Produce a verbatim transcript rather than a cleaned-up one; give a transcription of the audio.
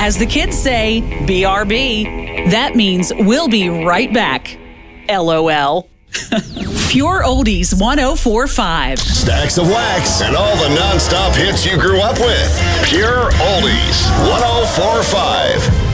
As the kids say, B R B. That means we'll be right back. L O L. Pure Oldies one oh four point five. Stacks of wax and all the non-stop hits you grew up with. Pure Oldies one oh four point five.